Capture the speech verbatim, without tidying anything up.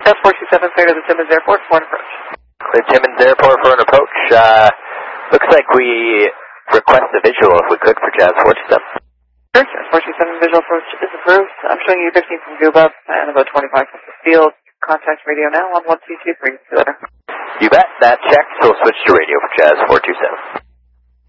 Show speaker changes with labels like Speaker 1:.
Speaker 1: Jazz four two seven, clear to the Timmins Airport for an approach.
Speaker 2: Clear Timmins Airport for an approach. Uh, looks like we request a visual if we could for Jazz four two seven.
Speaker 1: Sure, Jazz four two seven visual approach is approved. I'm showing you fifteen from Gooba and about twenty-five from the field. Contact radio now on one two two three.
Speaker 2: You bet. That checks. We'll switch to radio for Jazz four two seven.